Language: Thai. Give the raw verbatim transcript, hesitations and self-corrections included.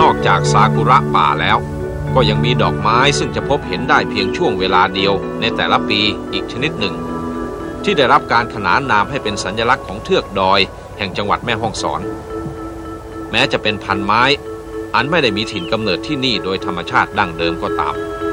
นอกจากซากุระป่าแล้วก็ยังมีดอกไม้ซึ่งจะพบเห็นได้เพียงช่วงเวลาเดียวในแต่ละปีอีกชนิดหนึ่งที่ได้รับการขนานนามให้เป็นสัญลักษณ์ของเทือกดอยแห่งจังหวัดแม่ฮ่องสอนแม้จะเป็นพันไม้อันไม่ได้มีถิ่นกำเนิดที่นี่โดยธรรมชาติดั้งเดิมก็ตาม